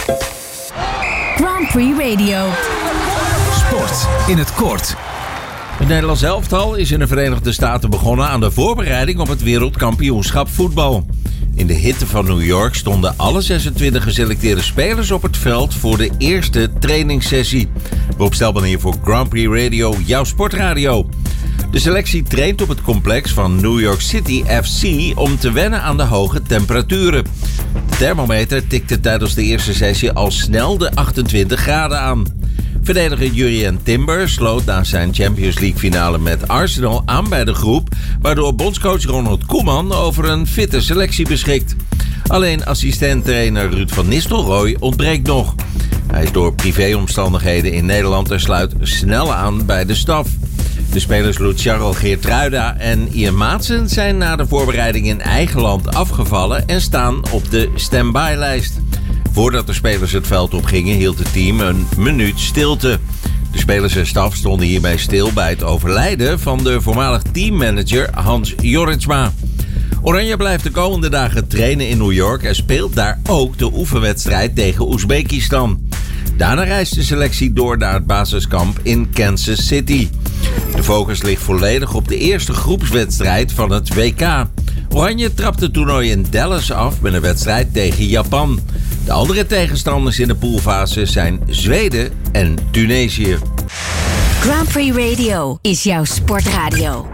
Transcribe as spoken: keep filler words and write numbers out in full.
Grand Prix Radio. Sport in het kort. Het Nederlands elftal is in de Verenigde Staten begonnen aan de voorbereiding op het wereldkampioenschap voetbal. In de hitte van New York stonden alle zesentwintig geselecteerde spelers op het veld voor de eerste trainingssessie. Rob Stelman hier voor Grand Prix Radio, jouw sportradio. De selectie traint op het complex van New York City F C om te wennen aan de hoge temperaturen. De thermometer tikte tijdens de eerste sessie al snel de achtentwintig graden aan. Verdediger Jurrien Timber sloot na zijn Champions League finale met Arsenal aan bij de groep, waardoor bondscoach Ronald Koeman over een fitte selectie beschikt. Alleen assistent-trainer Ruud van Nistelrooy ontbreekt nog. Hij is door privéomstandigheden in Nederland en sluit snel aan bij de staf. De spelers Luciano Geertruida en Ian Maatsen zijn na de voorbereiding in eigen land afgevallen en staan op de stand-by-lijst. Voordat de spelers het veld opgingen, hield het team een minuut stilte. De spelers en staf stonden hierbij stil bij het overlijden van de voormalig teammanager Hans Jorritsma. Oranje blijft de komende dagen trainen in New York en speelt daar ook de oefenwedstrijd tegen Oezbekistan. Daarna reist de selectie door naar het basiskamp in Kansas City. De focus ligt volledig op de eerste groepswedstrijd van het W K. Oranje trapt het toernooi in Dallas af met een wedstrijd tegen Japan. De andere tegenstanders in de poolfase zijn Zweden en Tunesië. Grand Prix Radio is jouw sportradio.